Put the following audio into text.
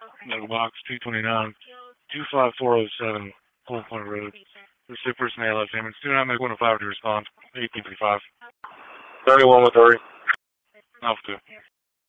Metal Box 229, 25407, Cold Point Road. The sick person had left payments. Do not make 105 to respond. 1855. 31 with 30. Alpha 2.